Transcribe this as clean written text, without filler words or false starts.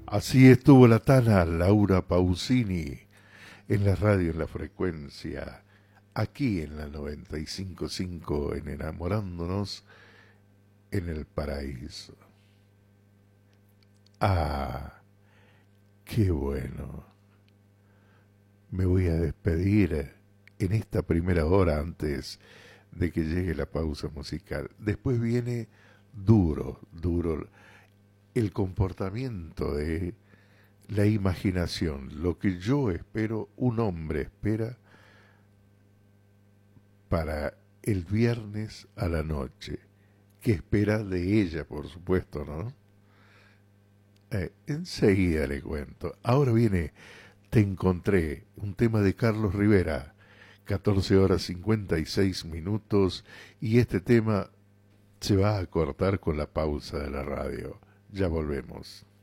Así estuvo la Tana Laura Pausini en la radio, en la frecuencia, aquí en la 95.5 en Enamorándonos en el Paraíso. Ah, qué bueno. Me voy a despedir en esta primera hora antes de que llegue la pausa musical. Después viene duro, el comportamiento de la imaginación, lo que yo espero, un hombre espera para el viernes a la noche, que espera de ella, por supuesto, ¿no? Enseguida le cuento. Ahora viene Te encontré, un tema de Carlos Rivera, 14 horas 56 minutos, y este tema se va a cortar con la pausa de la radio. Ya volvemos.